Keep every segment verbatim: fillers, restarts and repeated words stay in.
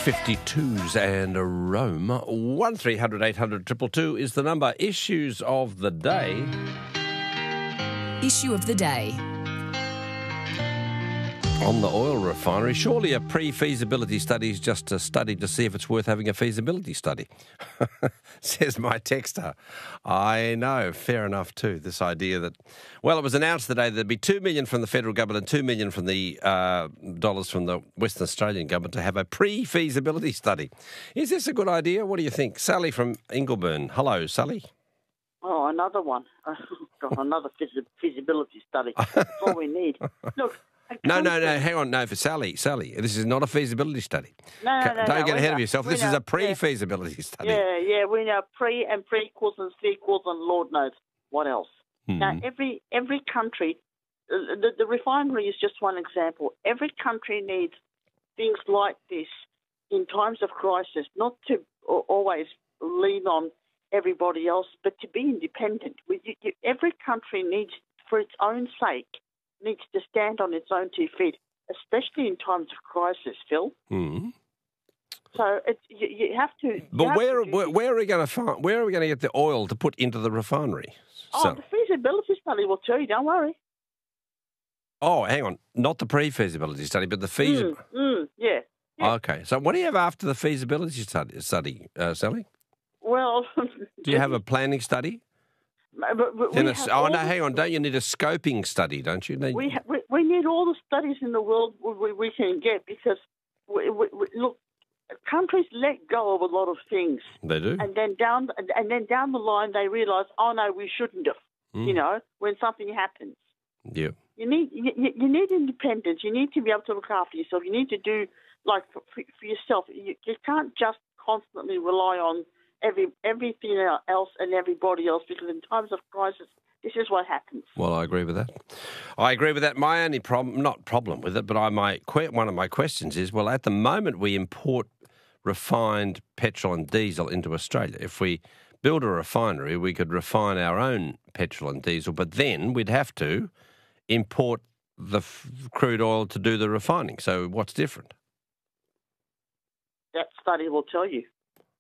fifty-twos and a Rome. one three hundred eight hundred two two two is the number. Issues of the day. Issue of the day. On the oil refinery, surely a pre-feasibility study is just a study to see if it's worth having a feasibility study, says my texter. I know, fair enough too, this idea that, well, it was announced today that there'd be two million dollars from the federal government and two million dollars from the uh, dollars from the Western Australian government to have a pre-feasibility study. Is this a good idea? What do you think? Sally from Ingleburn. Hello, Sally. Oh, another one. God, another feasibility study. That's all we need. Look. No, no, no, hang on. No, for Sally. Sally, this is not a feasibility study. No, no, no. Don't no, get ahead know, of yourself. This know, is a pre-feasibility yeah, study. Yeah, yeah, we know pre and prequels and sequels and Lord knows what else. Hmm. Now, every every country, the, the refinery is just one example. Every country needs things like this in times of crisis, not to always lean on everybody else, but to be independent. We, you, every country needs, for its own sake, needs to stand on its own two feet, especially in times of crisis, Phil. Mm. So it's, you, you have to. You but have where, to where where are we going to find? Where are we going to get the oil to put into the refinery? Oh, so, the feasibility study will tell you. Don't worry. oh, hang on, not the pre-feasibility study, but the feasibility. Mm, mm, yeah, yeah. Okay, so what do you have after the feasibility study, study uh, Sally? Well, do you have a planning study? But, but Then we a, have oh all no, the- hang on! Don't you need a scoping study? Don't you? Need, We, ha- we we need all the studies in the world we, we can get because we, we, we, look, countries let go of a lot of things, they do. and then down and then down the line they realise, oh no, we shouldn't have. Mm. You know, when something happens, Yeah. you need you, you need independence. You need to be able to look after yourself. You need to do like for, for yourself. You, you can't just constantly rely on every everything else and everybody else because in times of crisis, this is what happens. Well, I agree with that. I agree with that. My only problem, not problem with it, but I my one of my questions is, well, at the moment we import refined petrol and diesel into Australia. If we build a refinery, we could refine our own petrol and diesel, but then we'd have to import the f- crude oil to do the refining. So what's different? That study will tell you.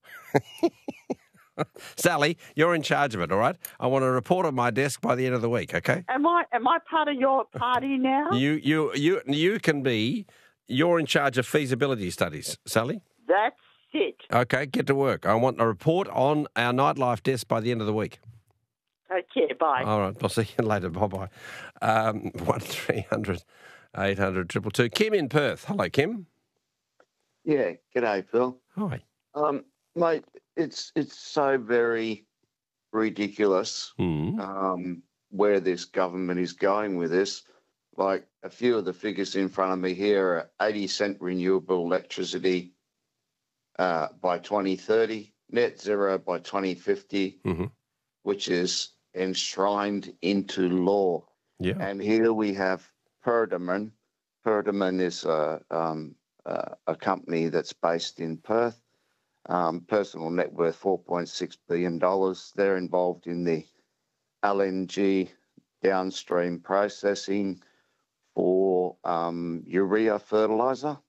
Sally, you're in charge of it, all right? I want a report on my desk by the end of the week, okay? Am I am I part of your party now? You you you you can be. You're in charge of feasibility studies, Sally. That's it. Okay, get to work. I want a report on our nightlife desk by the end of the week. Okay, bye. All right, I'll see you later. Bye bye. Um, one three hundred eight hundred triple two. Kim in Perth. Hello, Kim. Yeah, g'day, Phil. Hi. Um, mate, it's it's so very ridiculous Mm. um, where this government is going with this. Like a few of the figures in front of me here are eighty cent renewable electricity uh, by twenty thirty, net zero by twenty fifty, Mm-hmm. which is enshrined into law. Yeah. And here we have Perdaman. Perdaman is a, um, uh, a company that's based in Perth. Um, personal net worth four point six billion dollars. They're involved in the L N G downstream processing for um, urea fertilizer.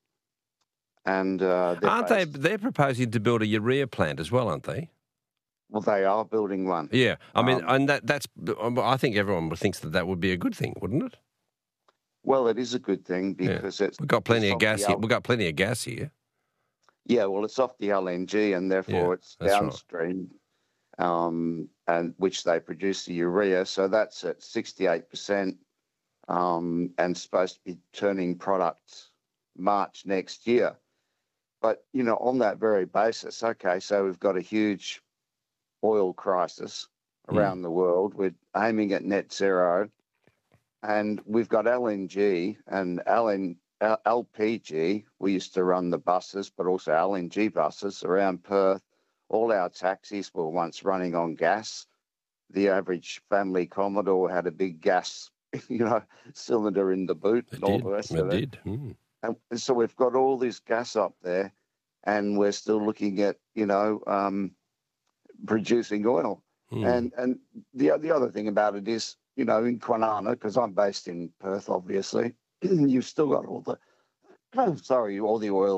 And uh, they're Aren't they? based- They're proposing to build a urea plant as well, aren't they? Well, they are building one. Yeah. I mean, Um, and that that's. I think everyone thinks that that would be a good thing, wouldn't it? Well, it is a good thing Yeah. because it's We've got plenty it's of off the gas here. L- We've got plenty of gas here. Yeah, well, it's off the L N G, and therefore Yeah, it's that's right. downstream, um, and which they produce the urea. So that's at sixty-eight percent, um, and supposed to be turning product March next year. But you know, on that very basis, okay, so we've got a huge oil crisis Mm. around the world. We're aiming at net zero, and we've got L N G and L N. L P G, we used to run the buses, but also L N G buses around Perth. All our taxis were once running on gas. The average family Commodore had a big gas, you know, cylinder in the boot It and all did. the rest It of it. did. Mm. And so we've got all this gas up there, and we're still looking at, you know, um, producing oil. Mm. And and the the other thing about it is, you know, in Kwinana, because I'm based in Perth, obviously, you've still got all the, sorry, all the oil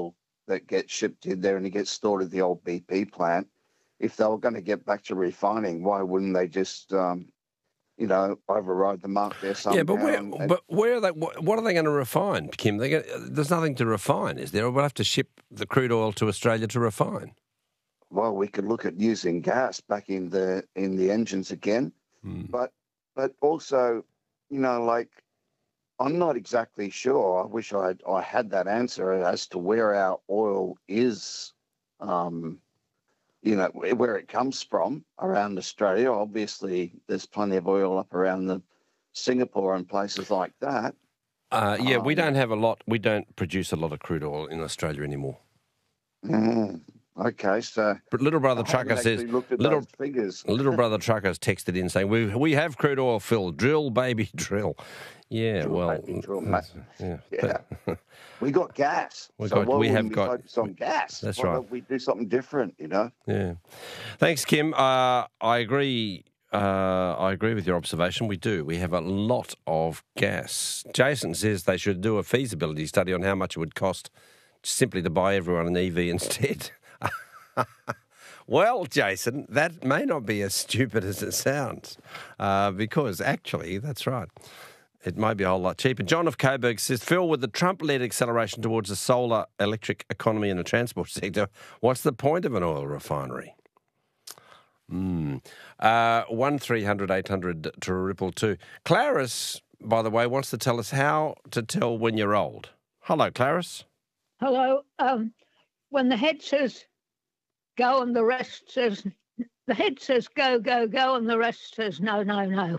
that gets shipped in there and it gets stored at the old B P plant. If they were going to get back to refining, why wouldn't they just, um, you know, override the mark there somehow? Yeah, but where, and, and, but where are they? What are they going to refine, Kim? They going there's nothing to refine, is there? We'll have to ship the crude oil to Australia to refine. Well, we could look at using gas back in the in the engines again, Hmm. but but also, you know, like I'm not exactly sure. I wish I I had that answer as to where our oil is. Um, you know, where it comes from around Australia. Obviously, there's plenty of oil up around the Singapore and places like that. Uh, yeah, we Um, don't have a lot. We don't produce a lot of crude oil in Australia anymore. mm, okay, so But little brother I haven't trucker says, actually looked at little those figures. little brother trucker's texted in saying, "We we have crude oil, Phil. Drill, baby, drill." Yeah, Drill, well, baby, drill, that's- mate. yeah, Yeah, we got gas. We so got- why we have wouldn't we got- focus on gas? That's why right. don't we do something different? You know. yeah. Thanks, Kim. Uh, I agree. Uh, I agree with your observation. We do. We have a lot of gas. Jason says they should do a feasibility study on how much it would cost simply to buy everyone an E V instead. Well, Jason, that may not be as stupid as it sounds, uh, because actually, that's right. It might be a whole lot cheaper. John of Coburg says, Phil, with the Trump-led acceleration towards a solar electric economy in the transport sector, what's the point of an oil refinery? Mm. Uh, one three hundred eight hundred to Ripple two. Clarice, by the way, wants to tell us how to tell when you're old. Hello, Clarice. Hello. Um, when the head says go and the rest says, the head says go, go, go, and the rest says no, no, no.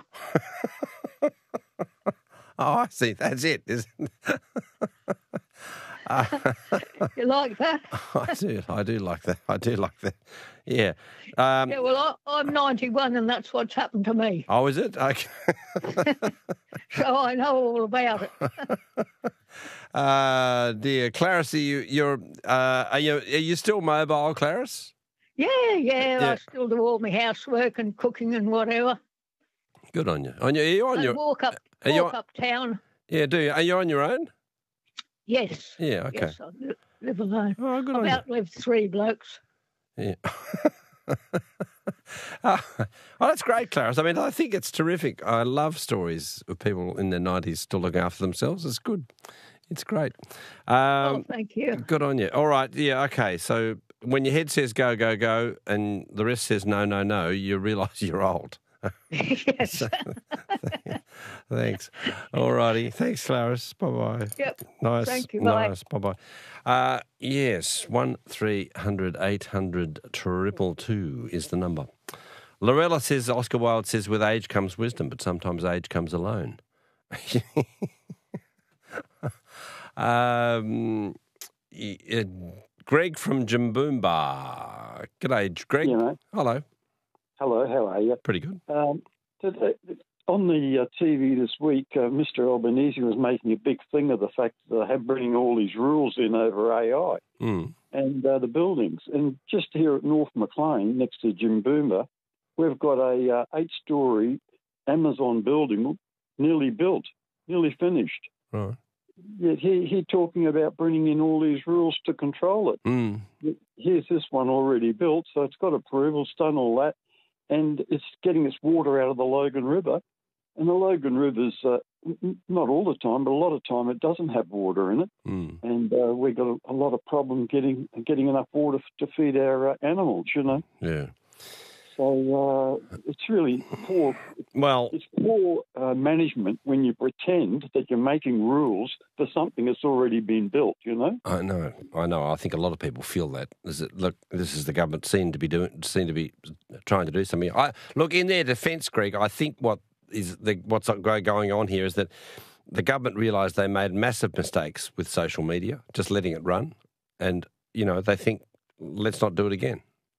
Oh, I see. That's it, isn't it? uh, You like that? I do. I do like that. I do like that. Yeah. Um, Yeah, well, I, I'm ninety-one and that's what's happened to me. oh, is it? Okay. So I know all about it. uh, dear Clarice, are you, you're, uh, are you, are you still mobile, Clarice? Yeah, yeah, Yeah. I still do all my housework and cooking and whatever. Good on you. On your, are you on I your? walk up, are you walk on- uptown. Yeah, do you? Are you on your own? Yes. Yeah. Okay. Yes, I li- live alone. Oh, good I've on you. outlived three blokes. Yeah. oh, well, that's great, Clarice. I mean, I think it's terrific. I love stories of people in their nineties still looking after themselves. It's good. It's great. Oh, Um, thank you. good on you. All right. Yeah. Okay. So when your head says go, go, go, and the rest says no, no, no, you realise you're old. Yes. Thanks. All righty. Thanks, Clarice. Bye-bye. Yep. Nice. Thank you. Bye. Nice. Bye-bye. Uh, yes, one three hundred eight hundred triple two is the number. Lorella says, Oscar Wilde says, with age comes wisdom, but sometimes age comes alone. um, y- uh, Greg from Jimboomba. G'day, Greg. You know, Hello. hello, how are you? Pretty good. Um, today, on the uh, T V this week, uh, Mister Albanese was making a big thing of the fact that they have bringing all these rules in over A I Mm. and uh, the buildings. And just here at North Maclean, next to Jimboomba, we've got a uh, eight-storey Amazon building nearly built, nearly finished. Right. Yet he, he talking about bringing in all these rules to control it. Mm. Here's this one already built, so it's got approval, it's done all that, and it's getting its water out of the Logan River. And the Logan River's, uh, n- not all the time, but a lot of time it doesn't have water in it. Mm. And uh, we've got a, a lot of problem getting getting enough water f- to feed our uh, animals, you know. Yeah. So uh, it's really poor. Well, It's poor uh, management when you pretend that you're making rules for something that's already been built, you know. I know, I know. I think a lot of people feel that. Is it, look, this is the government seem to be doing, seem to be trying to do something. I look in their defence, Greg. I think what is the, what's going on here is that the government realised they made massive mistakes with social media, just letting it run, and you know they think let's not do it again.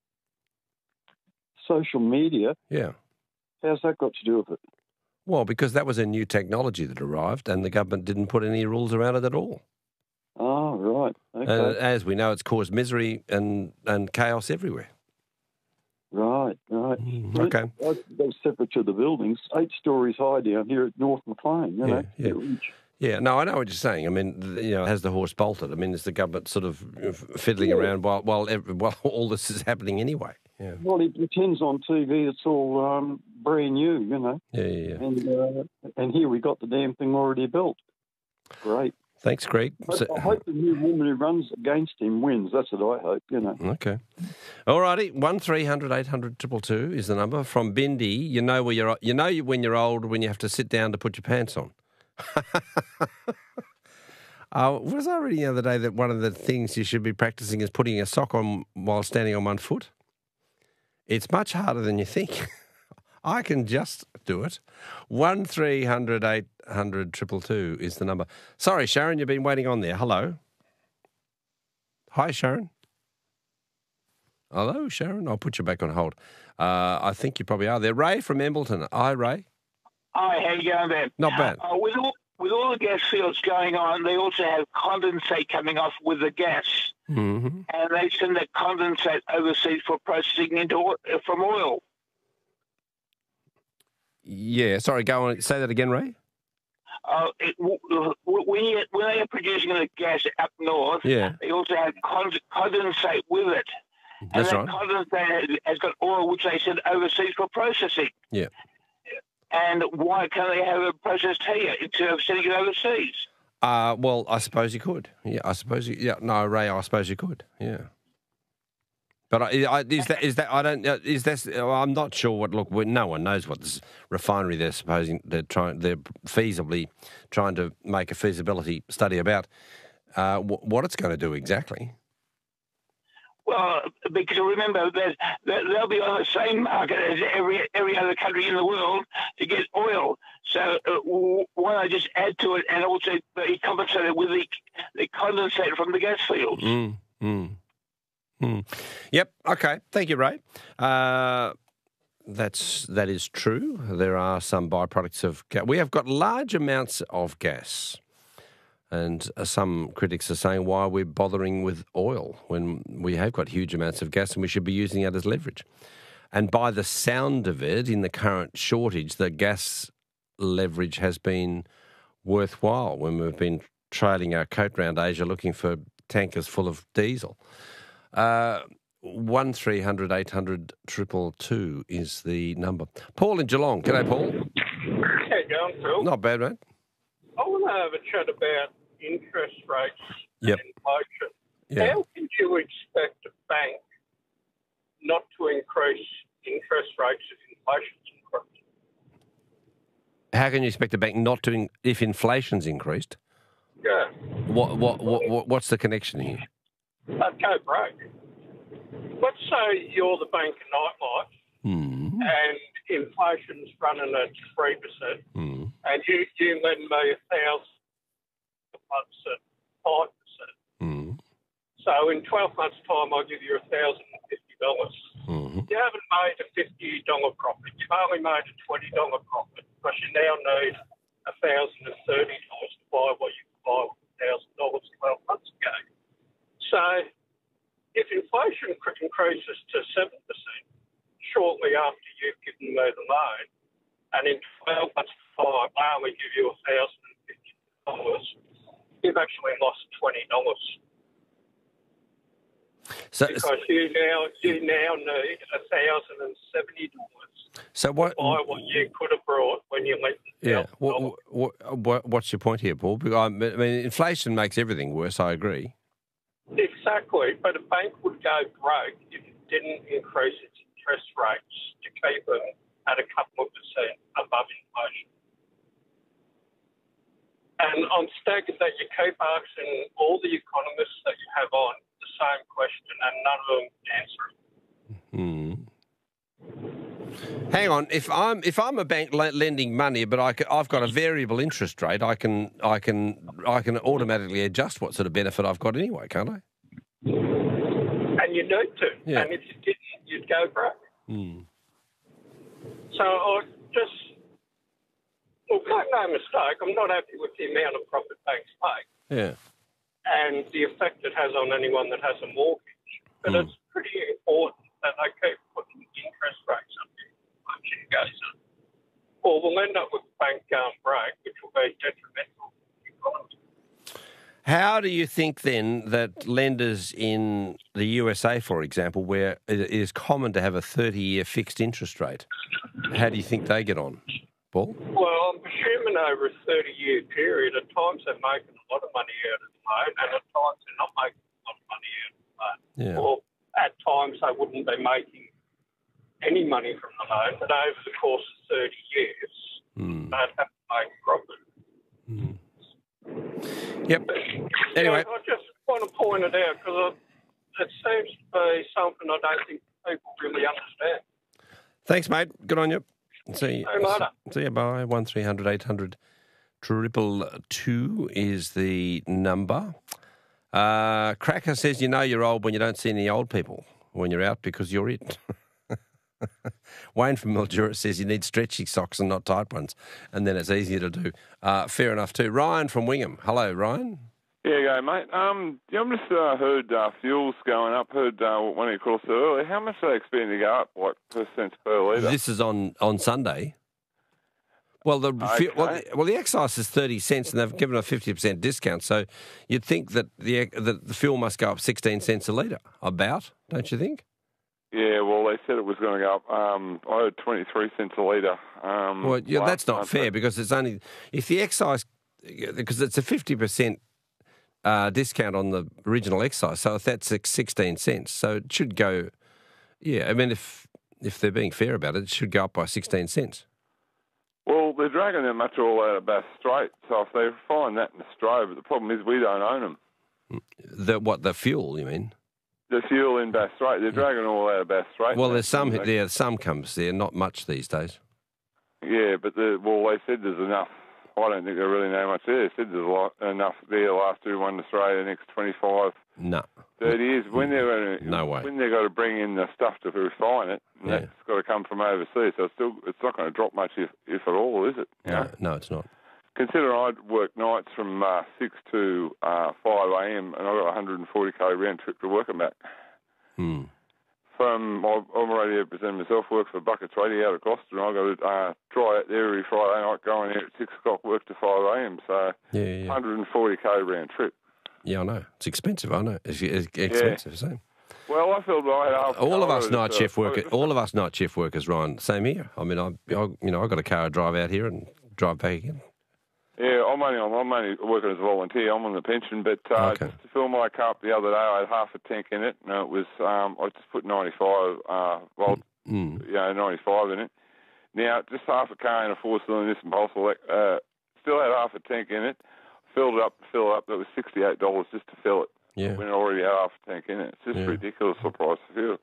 Social media, Yeah. how's that got to do with it? Well, because that was a new technology that arrived, and the government didn't put any rules around it at all. Oh, right. Okay. And as we know, it's caused misery and, and chaos everywhere. Right, right. Mm, okay. I, that's separate to the buildings. Eight stories high down here at North Maclean, you know. Yeah, yeah. Huge. Yeah, no, I know what you're saying. I mean, th- you know, has the horse bolted? I mean, is the government sort of fiddling Yeah. around while while ev- while all this is happening anyway? Yeah, Well, he pretends on T V it's all um, brand new, you know. yeah, yeah. yeah. And uh, and here we got the damn thing already built. Great. Thanks, Greg. I, So- I hope the new woman who runs against him wins. That's what I hope, you know. Okay. All righty. One three hundred eight hundred two two is the number. From Bindi, you know where you're. You know when you're old when you have to sit down to put your pants on. uh, was I reading the other day that one of the things you should be practicing is putting a sock on while standing on one foot? It's much harder than you think. I can just do it. One three hundred eight hundred two two is the number. Sorry, Sharon, you've been waiting on there. Hello. Hi, Sharon. Hello, Sharon. I'll put you back on hold. Uh, I think you probably are there. Ray from Embleton. Hi, Ray. Hi, how you going there? Not bad. Uh, with all with all the gas fields going on, they also have condensate coming off with the gas, Mm-hmm. and they send that condensate overseas for processing into oil, from oil. Yeah, sorry, go on. Say that again, Ray. Uh, it, w- w- when, you, when they are producing the gas up north, Yeah, they also have con- condensate with it. that's and right. that condensate has, has got oil which they send overseas for processing. Yeah. And why can't they have it processed here instead of sending it overseas? Uh, well, I suppose you could. Yeah, I suppose you. Yeah, no, Ray, I suppose you could. Yeah. But I, I, is that is that I don't uh, is that I'm not sure what look we- no one knows what this refinery they're supposing they're trying they're feasibly trying to make a feasibility study about uh, wh- what it's going to do exactly. Well, because remember that that they'll be on the same market as every every other country in the world to get oil. So uh, w- why not just add to it and also be compensated with the the condensate from the gas fields? Mm, mm, mm. Yep. Okay. Thank you, Ray. Uh, that's that is true. There are some byproducts of gas. We have got large amounts of gas. And uh, some critics are saying, why are we bothering with oil when we have got huge amounts of gas and we should be using it as leverage? And by the sound of it, in the current shortage, the gas leverage has been worthwhile when we've been trailing our coat round Asia looking for tankers full of diesel. Uh, one three hundred eight hundred two two is the number. Paul in Geelong. G'day, Paul. How you going, Phil? Not bad, mate. I want to have a chat about interest rates Yep. and inflation. Yeah. How can you expect a bank not to increase interest rates if inflation's increased? How can you expect a bank not to, in, if inflation's increased? Yeah, What, what, what, what, what's the connection here? they'd go broke. Let's say you're the bank of nightlife Mm. and inflation's running at three percent Mm. and you, you lend me a thousand months at five percent. Mm. So in twelve months' time, I'll give you a thousand and fifty dollars. Mm. You haven't made a fifty dollar profit. You've only made a twenty dollar profit because you now need a thousand and thirty dollars to buy what you could buy with a thousand dollars twelve months ago. So if inflation cr- increases to seven percent shortly after you've given me the loan, and in twelve months' time I only give you a thousand and fifty dollars, you've actually lost twenty dollars. So, Because you now you now need a thousand and seventy dollars so what? to buy what you could have brought when you lent the Yeah. thousand What, dollars. what, what, what's your point here, Paul? Because I mean, inflation makes everything worse. I agree. Exactly, but a bank would go broke if it didn't increase its interest rates to keep them at a couple of percent above inflation. And I'm staggered that you keep asking all the economists that you have on the same question and none of them answer it. Hmm. Hang on. If I'm if I'm a bank le- lending money, but I can, I've got a variable interest rate, I can I can I can automatically adjust what sort of benefit I've got anyway, can't I? And you need to. Yeah. And if you didn't, you'd go broke. Hmm. So I just, well, make no mistake, I'm not happy with the amount of profit banks make Yeah. and the effect it has on anyone that has a mortgage. But Mm. it's pretty important that they keep putting interest rates up if inflation goes up. Or we'll end up with the bank going broke, which will be detrimental to the How do you think then that lenders in the U S A, for example, where it is common to have a thirty-year fixed interest rate, how do you think they get on, Paul? Well, I'm presuming over a thirty-year period, at times they're making a lot of money out of the loan, and at times they're not making a lot of money out of the loan. Yeah. Or at times they wouldn't be making any money from the loan, but over the course of thirty years, Mm. they'd have to make a profit. Mm. Yep. Anyway. So I just want to point it out because it seems to be something I don't think people really understand. Thanks, mate. Good on you. See you. No matter. See you. Bye. One three hundred eight hundred triple two is the number. Uh, Cracker says you know you're old when you don't see any old people when you're out because you're it. Wayne from Mildura says you need stretchy socks and not tight ones, and then it's easier to do. Uh, fair enough too. Ryan from Wingham. Hello, Ryan. Yeah, go, mate. Um, yeah, I've just uh, heard uh, fuels going up. Heard uh, one of your calls earlier. How much are they expecting to go up, like, per cents per litre? This is on, on Sunday. Well, the Okay. well, the, well, the excise is thirty cents, and they've given a fifty percent discount. So you'd think that the the, the fuel must go up sixteen cents a litre. About, don't you think? Yeah, well, they said it was going to go up. Um, I heard twenty-three cents a litre. Um, Well, yeah, last that's not month. fair because it's only if the excise because it's a fifty percent uh, discount on the original excise. So if that's sixteen cents, so it should go. Yeah, I mean, if if they're being fair about it, it should go up by sixteen cents. Well, they're dragging that much all out of Bass Strait. So if they find that in Australia, but the problem is we don't own them. The what the fuel? You mean? The fuel in Bass Strait, they're dragging all out of Bass Strait. Well, there's some They- there. Some comes there, not much these days. Yeah, but the, well, they said there's enough. I don't think they really know much there. They said there's a lot, enough there last year, one in Australia, next twenty-five, No, thirty years. When they're going to, No way. when they've got to bring in the stuff to refine it, and Yeah. that's got to come from overseas. So it's still, it's not going to drop much, if, if at all, is it? You no, know? no, it's not. Consider I'd work nights from uh, six to uh, five a.m. and I got a one hundred forty k round trip to work and back. Hmm. From I'm I'm a radio presenter myself, work for Buckets Radio out of Gloucester, and I got to uh, try out there every Friday night, going there at six o'clock, work to five a.m. So Yeah, yeah, yeah. one hundred forty k round trip. Yeah, I know. It's expensive. I know. It's, it's expensive. Same. Well, I felt right after. All of us I night was, shift uh, workers. All of us night shift workers, Ryan. Same here. I mean, I, I you know, I got a car I drive out here and drive back again. Yeah, I'm only I'm only working as a volunteer. I'm on the pension, but uh, Okay. just to fill my car up the other day, I had half a tank in it, and it was um, I just put ninety-five uh, volt, Mm. you know, ninety-five in it. Now, just half a car in a four-cylinder Nissan Pulsar, uh, still had half a tank in it. Filled it up, fill it up. That was sixty-eight dollars just to fill it. Yeah. When I already had half a tank in it. It's just Yeah. ridiculous the price of fuel.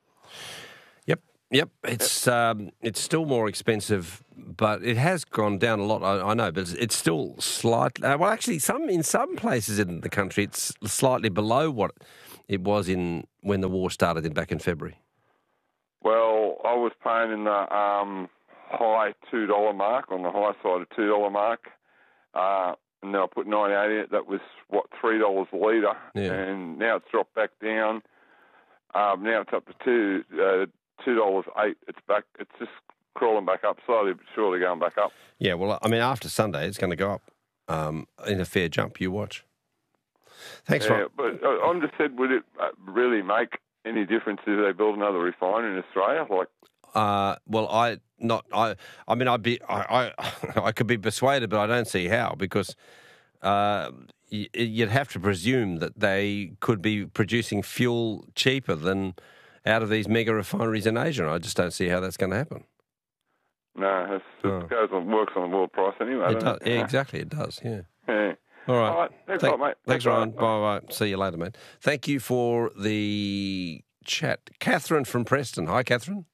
Yep. Yep. It's um, it's still more expensive, but it has gone down a lot. I, I know, but it's, it's still slightly. Uh, well, actually, some in some places in the country, it's slightly below what it was in when the war started in back in February. Well, I was paying in the um, high two dollar mark, on the high side of two dollar mark. Uh, and then I put ninety-eight in it. That was, what, three dollars a litre. Yeah. And now it's dropped back down. Um, now it's up to two, uh, two dollars eight. It's back. It's just crawling back up, slowly but surely going back up. Yeah. Well, I mean, after Sunday, it's going to go up um, in a fair jump. You watch. Thanks, Yeah, Ron. but I- I'm just said, would it uh, really make any difference if they build another refinery in Australia? Like, Uh, well, I not I. I mean, I'd be I, I I could be persuaded, but I don't see how because uh, y- you'd have to presume that they could be producing fuel cheaper than out of these mega refineries in Asia. And I just don't see how that's going to happen. no, it's, Oh. it goes on, works on the world price anyway. It doesn't does, it? yeah, exactly, it does. Yeah. Yeah. All right. All right. Thanks Thank- a lot, mate. Thanks, Thanks a lot. Ryan. Bye bye. See you later, mate. Thank you for the chat, Catherine from Preston. Hi, Catherine.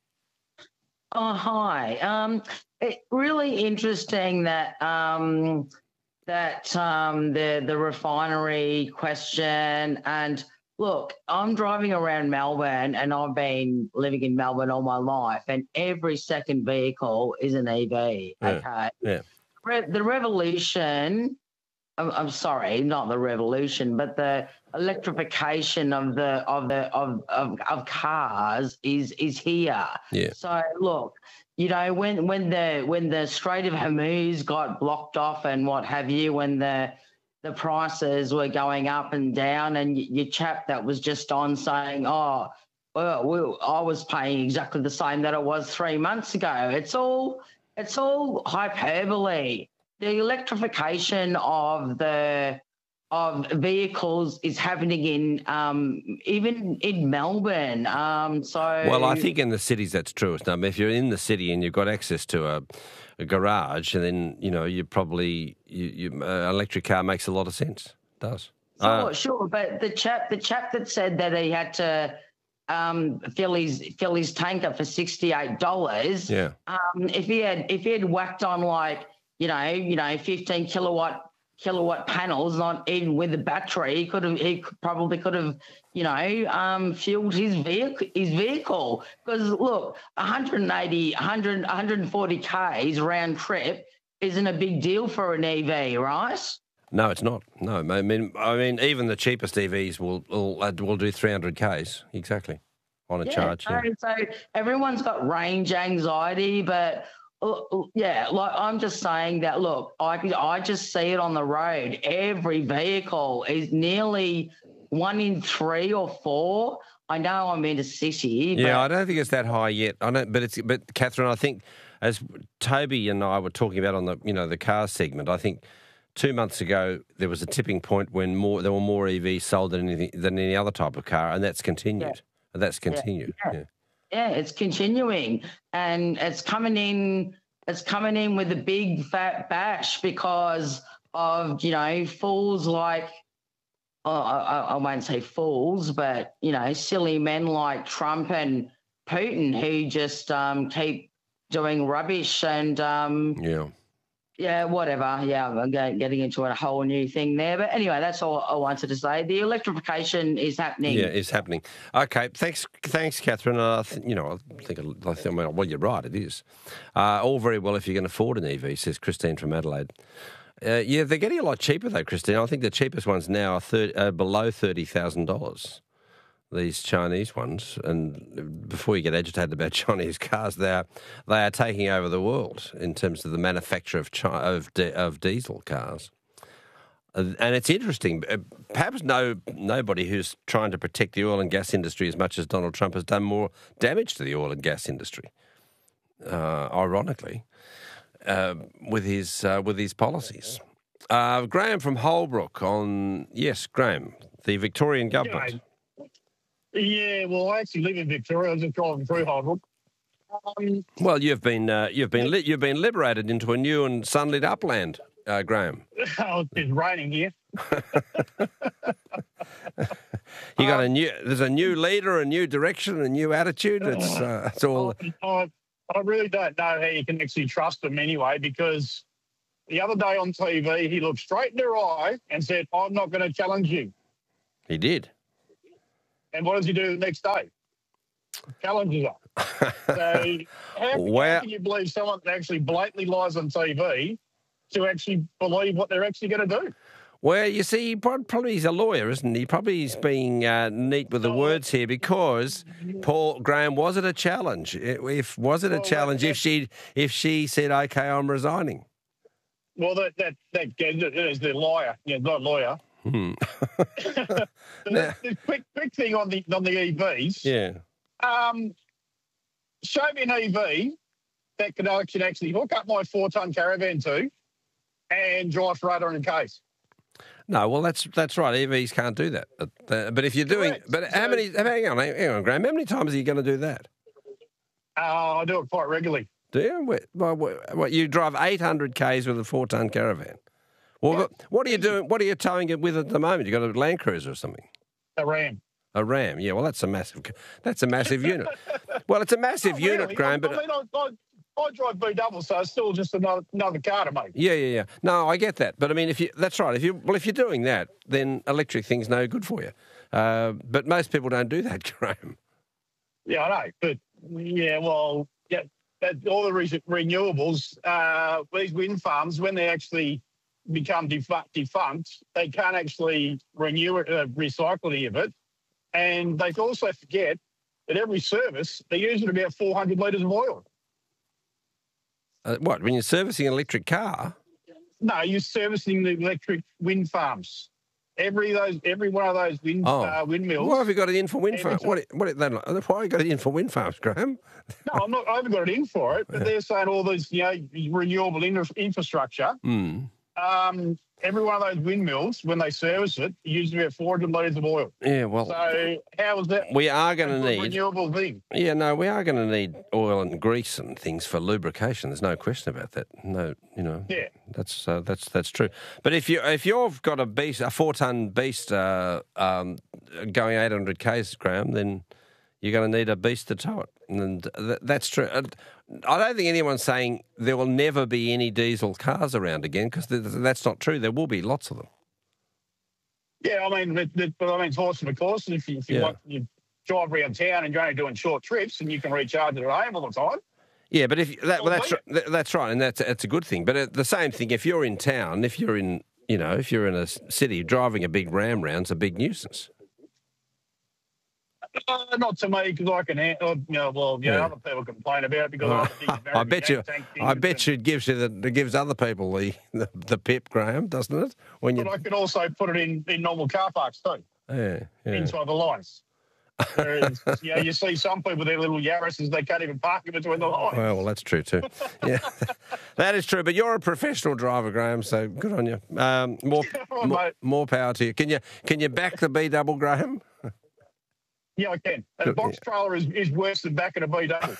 Oh, hi. Um, it, really interesting that um, that um, the the refinery question. And look, I'm driving around Melbourne, and I've been living in Melbourne all my life, and every second vehicle is an E V. Yeah, Okay. yeah. Re- the revolution. I'm, I'm sorry, not the revolution, but the electrification of the of the of of, of cars is is here. Yeah. So look, you know, when when the when the Strait of Hormuz got blocked off and what have you, when the the prices were going up and down, and y- your chap that was just on saying, oh, well, well, I was paying exactly the same that it was three months ago. It's all it's all hyperbole. The electrification of the of vehicles is happening in um, even in Melbourne. Um, so Well, I think in the cities that's true. I mean, if you're in the city and you've got access to a, a garage, and then you know you probably you, you uh, electric car makes a lot of sense. It does. Sure, Uh, sure. But the chap, the chap that said that he had to um, fill his fill his tanker for sixty eight dollars. Yeah. Um, if he had if he had whacked on like you know you know fifteen kilowatt kilowatt panels, not even with the battery, he could have he could, probably could have you know um, fueled his vehicle his vehicle because look, one eighty, one hundred, one hundred forty k's round trip isn't a big deal for an E V, right? No, it's not. No, I mean, I mean, even the cheapest E Vs will will, uh, will do three hundred k's exactly on a Yeah, charge. so, Yeah. so everyone's got range anxiety, but uh, uh, yeah, like I'm just saying that. Look, I I just see it on the road. Every vehicle is nearly one in three or four. I know I'm in a city. Yeah, but I don't think it's that high yet. I don't, but it's but Catherine, I think as Toby and I were talking about on the you know the car segment, I think two months ago there was a tipping point when more there were more E Vs sold than anything than any other type of car, and that's continued. Yeah. And that's continued. Yeah. Yeah. Yeah, it's continuing, and it's coming in. It's coming in with a big fat bash because of you know fools like. Oh, I, I won't say fools, but you know, silly men like Trump and Putin who just um, keep doing rubbish and um, Yeah. yeah, whatever. Yeah, I'm get- getting into a whole new thing there. But anyway, that's all I wanted to say. The electrification is happening. Yeah, it's happening. Okay, thanks, thanks, Catherine. Uh, I th- you know, I think, I think, well, you're right. It is uh, all very well if you can afford an E V, says Christine from Adelaide. Uh, yeah, they're getting a lot cheaper though, Christine. I think the cheapest ones now are thirty, uh, below thirty thousand dollars. These Chinese ones, and before you get agitated about Chinese cars, they are they are taking over the world in terms of the manufacture of Chi- of, di- of diesel cars. Uh, And it's interesting. uh, Perhaps no nobody who's trying to protect the oil and gas industry as much as Donald Trump has done more damage to the oil and gas industry. Uh, ironically, uh, with his uh, with his policies. Uh, Graham from Holbrook on yes, Graham, the Victorian government. Yeah, well, I actually live in Victoria. I was just driving through Holbrook. Um, Well, you've been uh, you've been li- you've been liberated into a new and sunlit upland, uh, Graham. oh, it's raining here. You got a new. There's a new leader, a new direction, a new attitude. It's uh, it's all. I, I really don't know how you can actually trust him anyway, because the other day on T V, he looked straight in her eye and said, I'm not going to challenge you. He did. And what does he do the next day? Challenges her. So how, can- Well- how can you believe someone that actually blatantly lies on T V to actually believe what they're actually going to do? Well, you see, he prob- probably he's a lawyer, isn't he? Probably he's being uh, neat with the words here because Paul Graham, was it a challenge? If was it a Well, challenge that- if she if she said, "Okay, I'm resigning"? Well, that that that is the liar. Yeah, not lawyer. Hmm. the, Nah. the quick quick thing on the on the E Vs. Yeah. Um, show me an E V that can actually actually hook up my four ton caravan to and drive for eight hundred k's. No, well, that's that's right. E Vs can't do that. But, uh, but if you're doing, Correct. but how So- many? Hang on, hang on, Graham. How many times are you going to do that? Uh, I do it quite regularly. Do you? What, what, what you drive eight hundred k's with a four-ton caravan? Well, Yeah. but what are you doing? What are you towing it with at the moment? You got a Land Cruiser or something? A Ram. A Ram? Yeah. Well, that's a massive. That's a massive unit. Well, it's a massive Not unit, really. Graham. I, But I mean, I, I, I drive B double, so it's still just another another car to me. yeah, yeah, yeah. No, I get that. But I mean, if you that's right. If you well, if you're doing that, then electric thing's no good for you. Uh, but most people don't do that, Graham. Yeah, I know, but yeah, well, yeah, that, all the re- renewables, uh, these wind farms, when they actually become defunct, defunct they can't actually renew it, uh, recycle any of it, and they also forget that every service they're using about four hundred litres of oil. Uh, what when you're servicing an electric car? No, you're servicing the electric wind farms. Every those, every one of those wind Oh. uh, windmills. Why have you got it in for wind Every farms? What, what, then, why have you got it in for wind farms, Graham? No, I'm not. I haven't got it in for it, but they're saying all these, you know, renewable in- infrastructure. Mm. Um, every one of those windmills, when they service it, uses about four hundred litres of oil. Yeah, well, So how is that we are going a to need... renewable thing? Yeah, no, we are going to need oil and grease and things for lubrication. There's no question about that. No, you know, Yeah. that's uh, that's that's true. But if you if you've got a beast, a four ton beast uh, um, going eight hundred k's, Graham, then you're going to need a beast to tow it, and th- that's true. Uh, I don't think anyone's saying there will never be any diesel cars around again, because th- that's not true. There will be lots of them. Yeah, I mean, it, it, but I mean, it's horse and a course. And if you, if you Yeah. want, you drive around town and you're only doing short trips, and you can recharge it at home all the time. Yeah, but if that, well, Well, that's ri- th- that's right, and that's that's a good thing. But uh, the same thing, if you're in town, if you're in, you know, if you're in a s- city, driving a big ram round's a big nuisance. Uh, not to me, because I can, uh, you know, well, you know, Yeah. other people complain about it because I have a big I American bet you, gas tank thing I and- bet you it gives you the, it gives other people the, the the pip, Graham, doesn't it? When you, But I can also put it in, in normal car parks too, yeah, yeah. inside the lines. Whereas, you know, you see some people with their little Yaris's, they can't even park in between the lines. Well, well, that's true too. Yeah, that is true. But you're a professional driver, Graham, so good on you. Um, more, All right, more, mate. more power to you. Can you can you back the B double, Graham? Yeah, I can. A Good, box trailer is, is worse than back in a B double.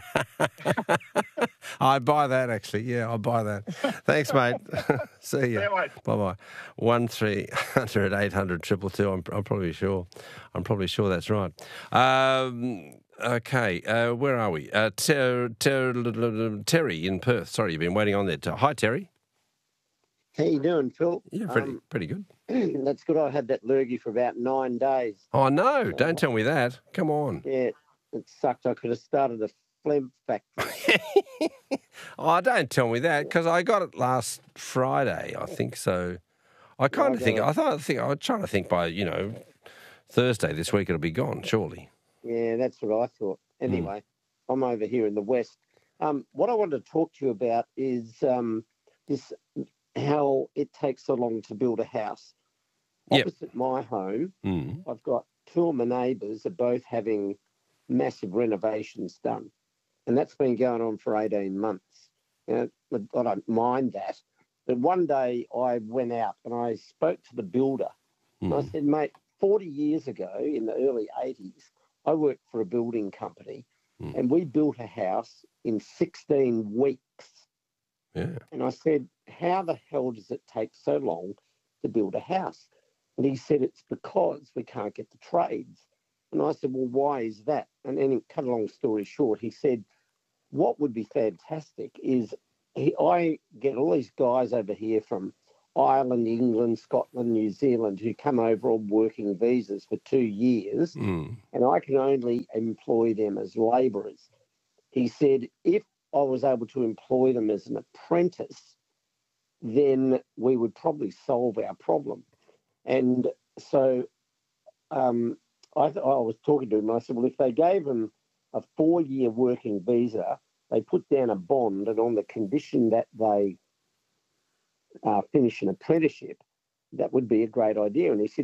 I'd buy that, actually. Yeah, I'll buy that. Thanks, mate. See you. Yeah, mate. Bye-bye. One three hundred eight hundred triple two. I'm, I'm probably sure. I'm probably sure that's right. Um, okay, uh, where are we? Uh, ter, ter, Terry in Perth. Sorry, you've been waiting on there. Hi, Terry. How you doing, Phil? Yeah, pretty, Um, pretty good. that's good. I had that lurgy for about nine days. Oh, no, don't tell me that. Come on. Yeah, it sucked. I could have started a phlegm factory. Oh, don't tell me that, because I got it last Friday, I think. So I kind of I think, got it. I thought, I think, I'm trying to think by, you know, Thursday this week it'll be gone, surely. Yeah, that's what I thought. Anyway, I'm over here in the west. Um, what I wanted to talk to you about is um, this how it takes so long to build a house. Yep. Opposite my home, Mm. I've got two of my neighbours are both having massive renovations done. And that's been going on for eighteen months. You know, I don't mind that. But one day I went out and I spoke to the builder. And I Mm. said, mate, forty years ago in the early eighties, I worked for a building company Mm. and we built a house in sixteen weeks. Yeah. And I said, how the hell does it take so long to build a house? And he said, it's because we can't get the trades. And I said, well, why is that? And then, cut a long story short, he said, what would be fantastic is he, I get all these guys over here from Ireland, England, Scotland, New Zealand who come over on working visas for two years, Mm. and I can only employ them as labourers. He said, if I was able to employ them as an apprentice, then we would probably solve our problem. And so um, I, th- I was talking to him, and I said, well, if they gave them a four-year working visa, they put down a bond, and on the condition that they uh, finish an apprenticeship, that would be a great idea. And he said,